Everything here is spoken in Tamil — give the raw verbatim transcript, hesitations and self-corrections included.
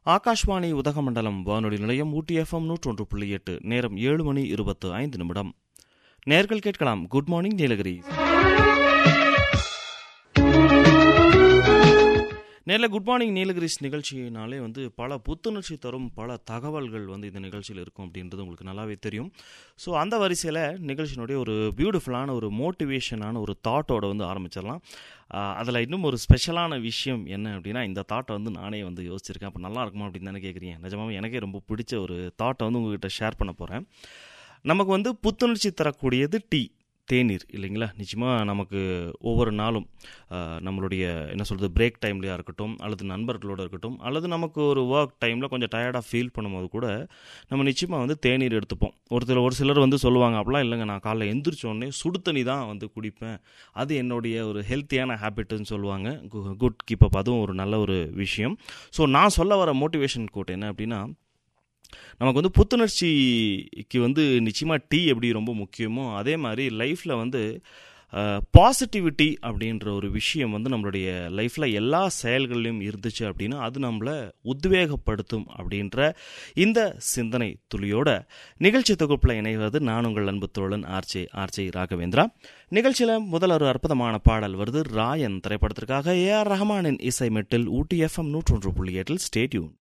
ஆகாஷ்வாணி உதகமண்டலம் வானொலி நிலையம் ஊட்டி எஃப்எம் நூற்றொன்று புள்ளி எட்டு. நேரம் ஏழு மணி இருபத்து ஐந்து நிமிடம். நேர்கள் கேட்கலாம் குட் மார்னிங் நீலகிரி. நேரில் குட் மார்னிங் நீலகிரிஸ் நிகழ்ச்சியினாலே வந்து பல புத்துணர்ச்சி தரும் பல தகவல்கள் வந்து இந்த நிகழ்ச்சியில் இருக்கும் அப்படின்றது உங்களுக்கு நல்லாவே தெரியும். ஸோ அந்த வரிசையில் நிகழ்ச்சியினுடைய ஒரு பியூட்டிஃபுல்லான ஒரு மோட்டிவேஷனான ஒரு தாட்டோட வந்து ஆரம்பிச்சிடலாம். அதில் இன்னும் ஒரு ஸ்பெஷலான விஷயம் என்ன அப்படின்னா, இந்த தாட்டை வந்து நானே வந்து யோசிச்சிருக்கேன். அப்போ நல்லா இருக்குமா அப்படின்னு தானே கேட்குறீங்க. நிஜமாவே எனக்கே ரொம்ப பிடிச்ச ஒரு தாட்டை வந்து உங்கள்கிட்ட ஷேர் பண்ண போகிறேன். நமக்கு வந்து புத்துணர்ச்சி தரக்கூடியது டீ, தேநீர் இல்லைங்களா? நிச்சயமாக நமக்கு ஒவ்வொரு நாளும் நம்மளுடைய என்ன சொல்கிறது பிரேக் டைம்லையாக இருக்கட்டும், அல்லது நண்பர்களோடு இருக்கட்டும், அல்லது நமக்கு ஒரு ஒர்க் டைமில் கொஞ்சம் டயர்டாக ஃபீல் பண்ணும்போது கூட நம்ம நிச்சயமாக வந்து தேநீர் எடுத்துப்போம். ஒருத்தர் ஒரு சிலர் வந்து சொல்லுவாங்க, அப்படிலாம் இல்லைங்க, நான் காலைல எந்திரிச்சோடனே சுடு தண்ணி தான் வந்து குடிப்பேன், அது என்னுடைய ஒரு ஹெல்த்தியான ஹேபிட்டுன்னு சொல்லுவாங்க. குட் கீப் அப், அதுவும் ஒரு நல்ல ஒரு விஷயம். ஸோ நான் சொல்ல வர மோட்டிவேஷன் கோட் என்ன அப்படின்னா, நமக்கு வந்து புத்துணர்ச்சிக்கு வந்து நிச்சயமாக டீ எப்படி ரொம்ப முக்கியமோ அதே மாதிரி லைஃப்பில் வந்து பாசிட்டிவிட்டி அப்படின்ற ஒரு விஷயம் வந்து நம்மளுடைய லைஃப்பில் எல்லா செயல்கள்லையும் இருந்துச்சு அப்படின்னா அது நம்மளை உத்வேகப்படுத்தும் அப்படின்ற இந்த சிந்தனை துளியோட நிகழ்ச்சி தொகுப்பில் இணைவது நான் உங்கள் அன்பு தோழன் ஆர்ஜே ஆர்ஜே ராகவேந்திரா. நிகழ்ச்சியில் முதல் ஒரு அற்புதமான பாடல் வருது. ராயன் திரைப்படத்திற்காக ஏ ஆர் ரஹ்மானின் இசை மெட்டில் ஊட்டி எஃப்எம் நூற்றொன்று புள்ளி எட்டில் ஸ்டே டியூன்.